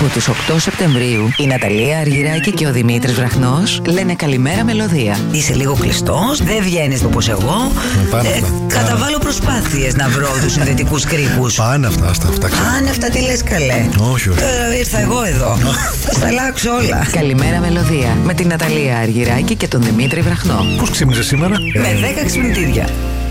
Από τις 8 Σεπτεμβρίου η Ναταλία Αργυράκη και ο Δημήτρης Βραχνός λένε καλημέρα μελωδία. Είσαι λίγο κλειστός, δεν βγαίνεις όπως εγώ. Καταβάλω προσπάθειες να βρω τους συνδετικούς κρίκους. Πάνε αυτά. Πάνε αυτά, τι λες καλέ. Όχι. Τώρα ήρθα εγώ εδώ. Θα στα αλλάξω όλα. Καλημέρα μελωδία με την Ναταλία Αργυράκη και τον Δημήτρη Βραχνό. Πώς ξύπνησες σήμερα? Με 10 ξυπνητήρια.